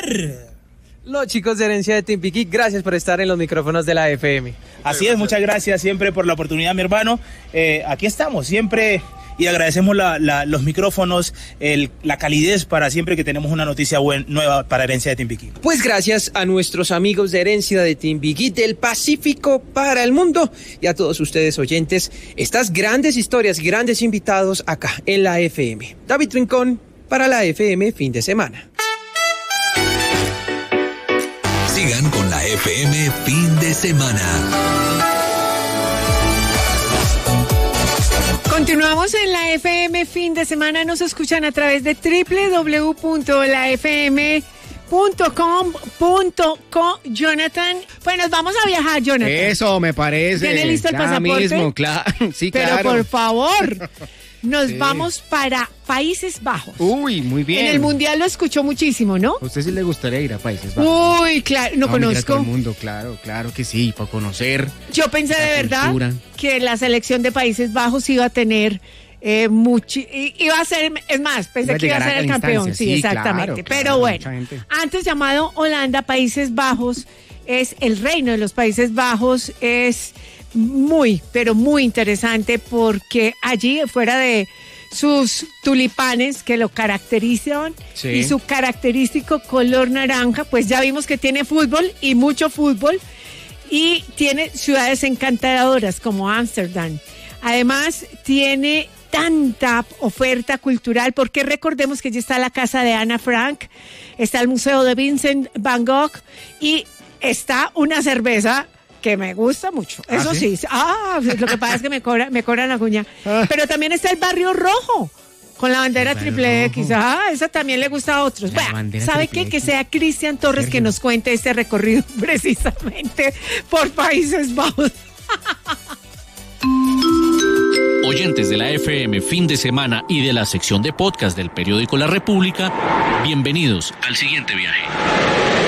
Los chicos de Herencia de Timbiquí, gracias por estar en los micrófonos de la FM. Así es, muchas gracias siempre por la oportunidad, mi hermano. Aquí estamos siempre y agradecemos los micrófonos, la calidez para siempre que tenemos una noticia nueva para Herencia de Timbiquí. Pues gracias a nuestros amigos de Herencia de Timbiquí, del Pacífico para el mundo, y a todos ustedes oyentes, estas grandes historias, grandes invitados acá en la FM. David Rincón para la FM Fin de Semana. Sigan con la FM Fin de Semana. Continuamos en la FM Fin de Semana. Nos escuchan a través de www.lafm.com.co. Jonathan, pues nos vamos a viajar, Jonathan. Eso me parece. ¿Tiene listo el pasaporte? Mismo, claro. Sí, pero claro. por favor, nos vamos para Países Bajos. Uy, muy bien. En el Mundial lo escuchó muchísimo, ¿no? ¿A usted sí le gustaría ir a Países Bajos? Uy, claro, no conozco. Todo el mundo, claro que sí, para conocer. Yo pensé de verdad cultura. Que la selección de Países Bajos iba a tener iba a ser, es más, pensé que iba a ser el campeón, sí, exactamente. Claro, pero bueno, antes llamado Holanda, Países Bajos es el reino de los Países Bajos, es muy, pero muy interesante porque allí, fuera de sus tulipanes que lo caracterizan y su característico color naranja, pues ya vimos que tiene fútbol y mucho fútbol, y tiene ciudades encantadoras como Ámsterdam. Además tiene tanta oferta cultural, porque recordemos que allí está la casa de Ana Frank, está el museo de Vincent Van Gogh y está una cerveza que me gusta mucho. Eso sí. Lo que pasa es que me cobran la cuña. Pero también está el Barrio Rojo con la bandera triple X. Esa también le gusta a otros. Bueno, ¿sabe qué? Que sea Cristian Torres que nos cuente este recorrido precisamente por Países Bajos. Oyentes de la FM Fin de Semana y de la sección de podcast del periódico La República, bienvenidos al siguiente viaje.